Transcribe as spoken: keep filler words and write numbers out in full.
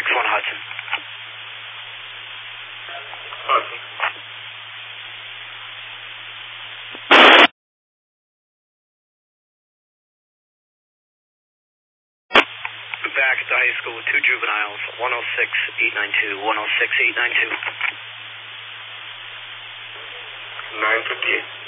one Hudson. Hudson. Back at the high school with two juveniles, one oh six eight nine two, one oh six eight nine two. nine fifty-eight.